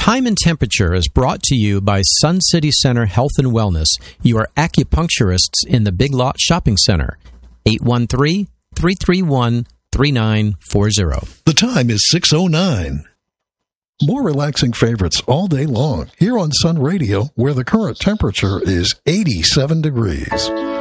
Time and Temperature is brought to you by Sun City Center Health and Wellness, your acupuncturists in the Big Lot Shopping Center. 813-331-3940. The time is 6:09. More relaxing favorites all day long here on Sun Radio, where the current temperature is 87 degrees.